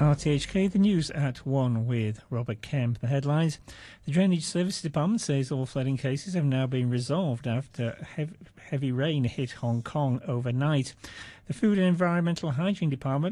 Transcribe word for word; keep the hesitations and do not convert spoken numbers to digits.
R T H K, the news at one with Robert Kemp. The headlines. The Drainage Services Department says all flooding cases have now been resolved after hev- heavy rain hit Hong Kong overnight. The Food and Environmental Hygiene Department